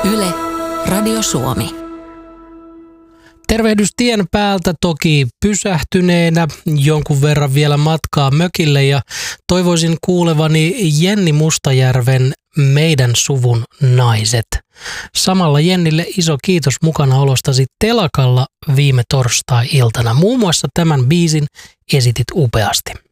Yle, Radio Suomi. Tervehdys tien päältä, toki pysähtyneenä, jonkun verran vielä matkaa mökille ja toivoisin kuulevani Jenni Mustajärven Meidän suvun naiset. Samalla Jennille iso kiitos mukanaolostasi telakalla viime torstai-iltana. Muun muassa tämän biisin esitit upeasti.